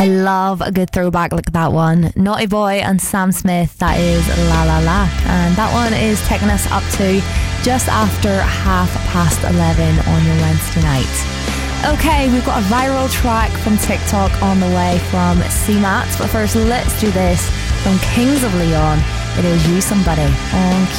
I love a good throwback like that one. Naughty Boy and Sam Smith, that is La La La. And that one is taking us up to just after 11:30 on your Wednesday night. Okay, we've got a viral track from TikTok on the way from CMAT. But first, let's do this from Kings of Leon. It is You Somebody on